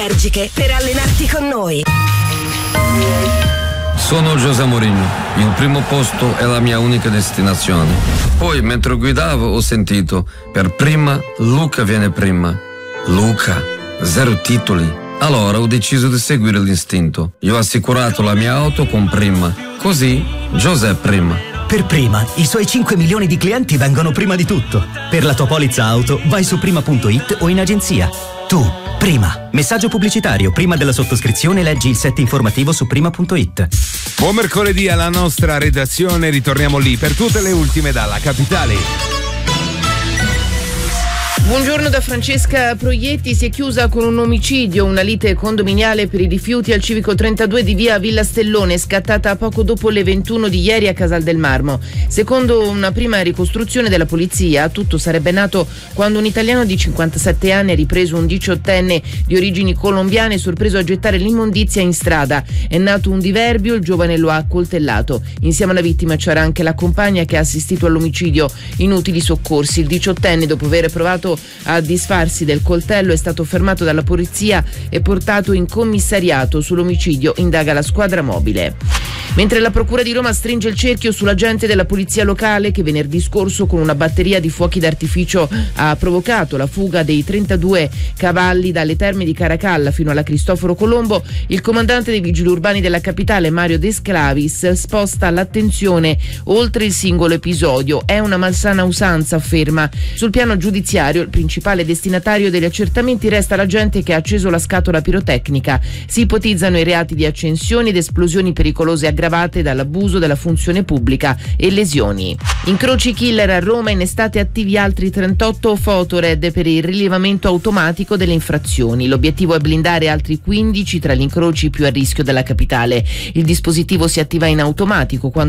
energiche per allenarti con noi. Sono José Mourinho, il primo posto è la mia unica destinazione. Poi mentre guidavo ho sentito, per prima Luca viene prima. Luca, 0 titoli. Allora ho deciso di seguire l'istinto. Io ho assicurato la mia auto con Prima. Così José prima. Per Prima, i suoi 5 milioni di clienti vengono prima di tutto. Per la tua polizza auto vai su prima.it o in agenzia. Tu, Prima. Messaggio pubblicitario. Prima della sottoscrizione leggi il set informativo su prima.it. Buon mercoledì alla nostra redazione, ritorniamo lì per tutte le ultime dalla capitale. Buongiorno da Francesca Proietti. Si è chiusa con un omicidio, una lite condominiale per i rifiuti al civico 32 di via Villa Stellone, scattata poco dopo le 21 di ieri a Casal del Marmo. Secondo una prima ricostruzione della polizia, tutto sarebbe nato quando un italiano di 57 anni ha ripreso un 18enne di origini colombiane sorpreso a gettare l'immondizia in strada. È nato un diverbio, il giovane lo ha accoltellato. Insieme alla vittima c'era anche la compagna che ha assistito all'omicidio. Inutili soccorsi. Il 18enne, dopo aver provato a disfarsi del coltello, è stato fermato dalla polizia e portato in commissariato. Sull'omicidio indaga la squadra mobile. Mentre la Procura di Roma stringe il cerchio sull'agente della polizia locale che venerdì scorso con una batteria di fuochi d'artificio ha provocato la fuga dei 32 cavalli dalle terme di Caracalla fino alla Cristoforo Colombo, il comandante dei vigili urbani della capitale Mario De Sclavis sposta l'attenzione oltre il singolo episodio. È una malsana usanza, afferma. Sul piano giudiziario il principale destinatario degli accertamenti resta l'agente che ha acceso la scatola pirotecnica. Si ipotizzano i reati di accensioni ed esplosioni pericolose aggravate dall'abuso della funzione pubblica e lesioni. Incroci killer a Roma, in estate attivi altri 38 fotored per il rilevamento automatico delle infrazioni. L'obiettivo è blindare altri 15 tra gli incroci più a rischio della capitale. Il dispositivo si attiva in automatico quando